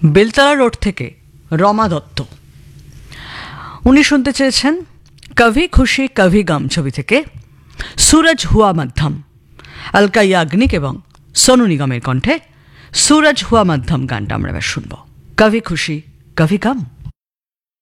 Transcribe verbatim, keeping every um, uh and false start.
Beltala road থেকে রমা দত্ত উনি শুনতে চেয়েছেন কভি খুশি কভি গম ছবি থেকে সুরজ হুয়া মধ্যম। অলকা ইয়াগনিক এবং সোনু নিগমের কণ্ঠে সুরজ হুয়া মধ্যম গানটা আমরা এবার শুনব। কভি খুশি কভি গম।